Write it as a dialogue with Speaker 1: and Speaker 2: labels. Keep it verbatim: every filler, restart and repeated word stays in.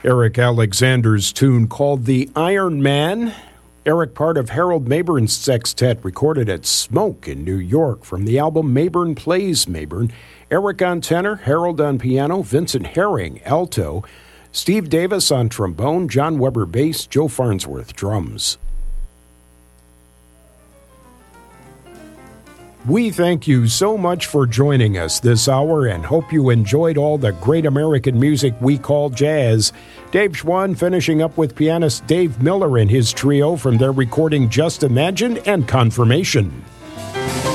Speaker 1: Eric Alexander's tune called The Iron Man. Eric, part of Harold Mayburn's sextet, recorded at Smoke in New York from the album Mayburn Plays Mayburn. Eric on tenor, Harold on piano, Vincent Herring, alto, Steve Davis on trombone, John Weber bass, Joe Farnsworth drums. We thank you so much for joining us this hour and hope you enjoyed all the great American music we call jazz. Dave Schwann finishing up with pianist Dave Miller and his trio from their recording Just Imagine and Confirmation.